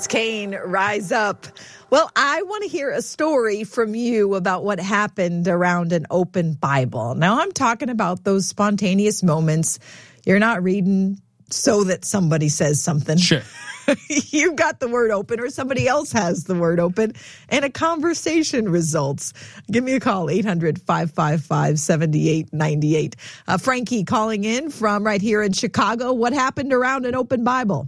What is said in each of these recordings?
It's Cain, Rise Up. Well, I want to hear a story from you about what happened around an open Bible. Now, I'm talking about those spontaneous moments. You're not reading so that somebody says something. Sure. You've got the word open, or somebody else has the word open, and a conversation results. Give me a call, 800-555-7898. Frankie calling in from right here in Chicago. What happened around an open Bible?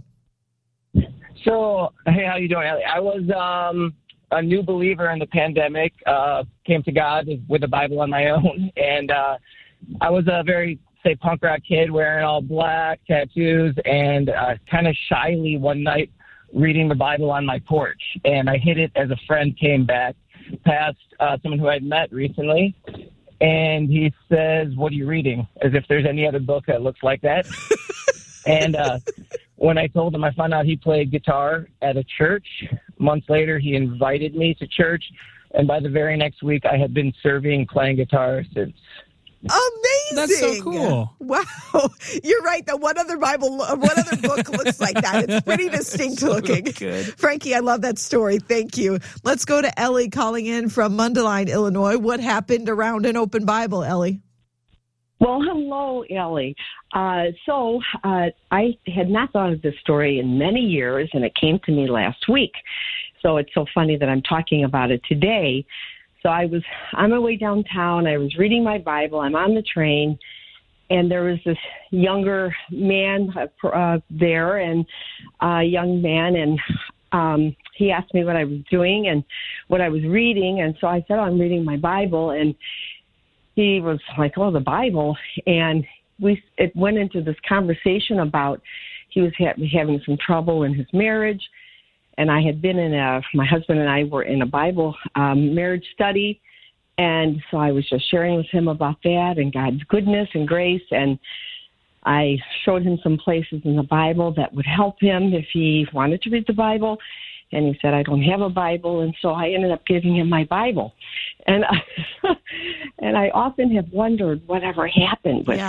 So, hey, how you doing, Ellie? I was a new believer in the pandemic, came to God with a Bible on my own, and I was a very, say, punk rock kid wearing all black, tattoos, and kind of shyly one night reading the Bible on my porch. And I hid it as a friend came back past someone who I'd met recently, and he says, "What are you reading?" As if there's any other book that looks like that. And when I told him, I found out he played guitar at a church. Months later, he invited me to church, and by the very next week, I had been serving playing guitar since. Amazing. That's so cool. Wow. You're right. That one other book looks like that. It's pretty distinct looking. Good. Frankie, I love that story. Thank you. Let's go to Ellie calling in from Mundelein, Illinois. What happened around an open Bible, Ellie? Well, hello, Ellie. I had not thought of this story in many years, and it came to me last week. So it's so funny that I'm talking about it today. So I was on my way downtown. I was reading my Bible. I'm on the train, and there was this younger man there, and a young man, and he asked me what I was doing and what I was reading. And so I said, I'm reading my Bible, and he was like, "Oh, the Bible." And it went into this conversation about he was having some trouble in his marriage. And I had been my husband and I were in a Bible marriage study. And so I was just sharing with him about that and God's goodness and grace. And I showed him some places in the Bible that would help him if he wanted to read the Bible. And he said, "I don't have a Bible." And so I ended up giving him my Bible. And I often have wondered whatever happened with